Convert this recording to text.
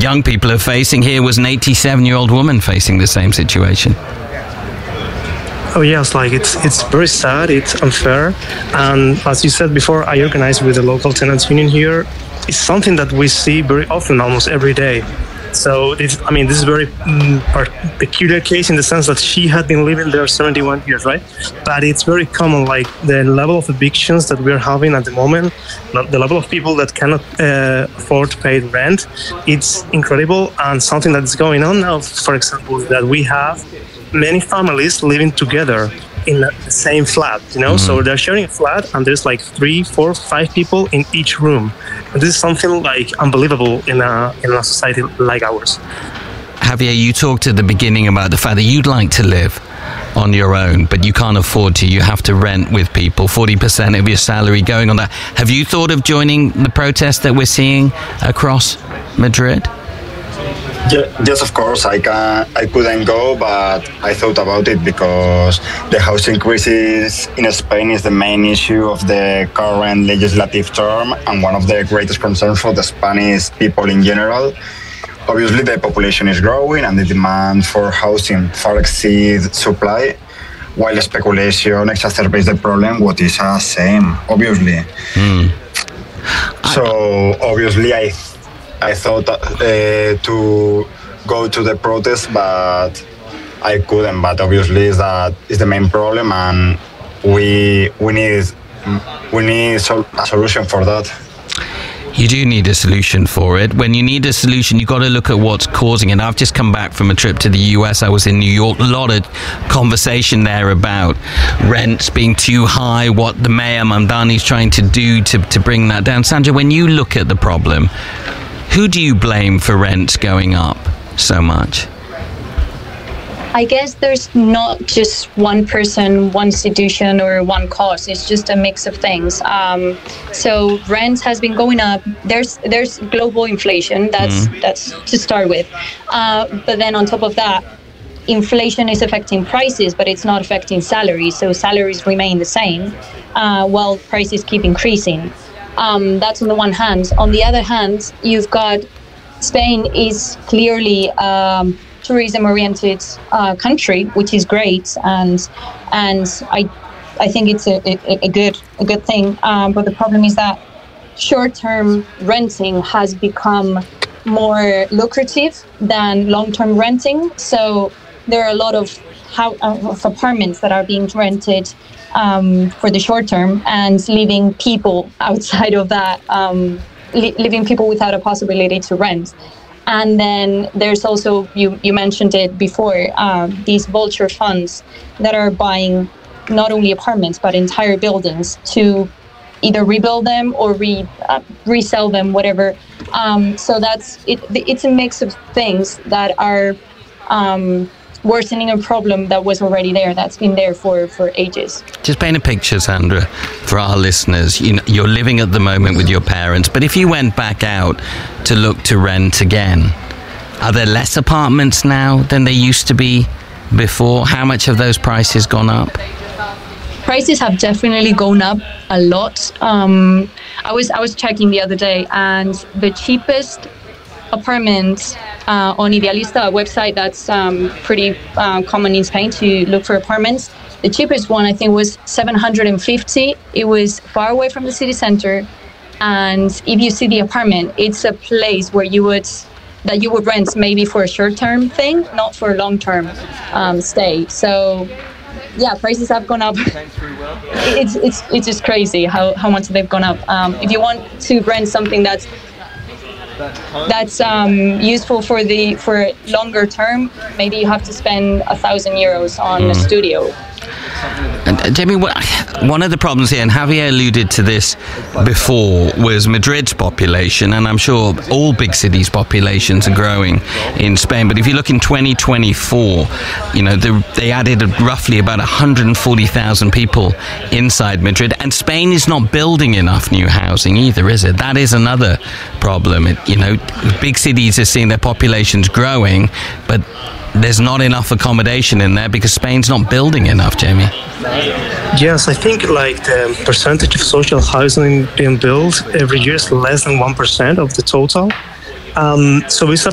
young people are facing. Here was an 87-year-old woman facing the same situation. Oh yes, like it's very sad, it's unfair, and as you said before, I organize with the local tenants union here. It's something that we see very often, almost every day. So this is very peculiar case in the sense that she had been living there 71 years, right? But it's very common, like the level of evictions that we're having at the moment, the level of people that cannot afford to pay rent, it's incredible. And something that is going on now, for example, that we have many families living together in the same flat, so they're sharing a flat and there's like 3, 4, 5 people in each room. And this is something like unbelievable in a society like ours. Javier, you talked at the beginning about the fact that you'd like to live on your own, but you can't afford to. You have to rent with people, 40% of your salary going on that. Have you thought of joining the protest that we're seeing across Madrid? Yes, of course, I couldn't go, but I thought about it because the housing crisis in Spain is the main issue of the current legislative term and one of the greatest concerns for the Spanish people in general. Obviously, the population is growing and the demand for housing far exceeds supply, while speculation exacerbates the problem, what is the same, obviously. So, obviously, I thought to go to the protest, but I couldn't. But obviously, that is the main problem, and we need a solution for that. You do need a solution for it. When you need a solution, you've got to look at what's causing it. I've just come back from a trip to the US. I was in New York. A lot of conversation there about rents being too high, what the Mayor Mamdani is trying to do to bring that down. Sandra, when you look at the problem, who do you blame for rents going up so much? I guess there's not just one person, one institution, or one cause. It's just a mix of things. So rent has been going up. There's global inflation. That's to start with. But then on top of that, inflation is affecting prices, but it's not affecting salaries. So salaries remain the same, while prices keep increasing. That's on the one hand. On the other hand, you've got Spain is clearly tourism-oriented country, which is great, and I think it's a good thing. But the problem is that short-term renting has become more lucrative than long-term renting. So there are a lot of apartments that are being rented for the short term and leaving people outside of that, leaving people without a possibility to rent. And then there's also, you mentioned it before, these vulture funds that are buying not only apartments but entire buildings to either rebuild them or resell them, whatever. So that's it. It's a mix of things that are worsening a problem that was already there, that's been there for ages. Just paint a picture, Sandra, for our listeners. You're living at the moment with your parents, but if you went back out to look to rent again, are there less apartments now than there used to be before? How much have those prices gone up? Prices have definitely gone up a lot. I was checking the other day, and the cheapest apartment on Idealista, a website that's pretty common in Spain to look for apartments. The cheapest one, I think, was 750. It was far away from the city center, and if you see the apartment, it's a place where you would rent maybe for a short-term thing, not for a long-term stay. So yeah, prices have gone up. It's just crazy how much they've gone up. If you want to rent something that's useful for longer term, maybe you have to spend €1,000 on a studio. And Jamie, one of the problems here, and Javier alluded to this before, was Madrid's population, and I'm sure all big cities' populations are growing in Spain. But if you look in 2024, they added roughly about 140,000 people inside Madrid, and Spain is not building enough new housing either, is it? That is another problem. Big cities are seeing their populations growing, but there's not enough accommodation in there because Spain's not building enough, Jamie. Yes, I think the percentage of social housing being built every year is less than 1% of the total. So we